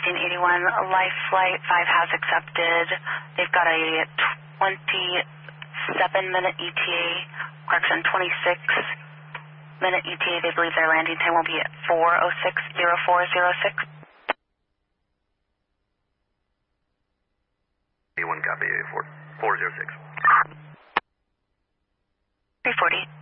1781. Life Flight 5 has accepted. They've got a 27-minute ETA. Correction, 26-minute ETA. They believe their landing time will be at 4:06:04:06. 1 copy, 406. 340.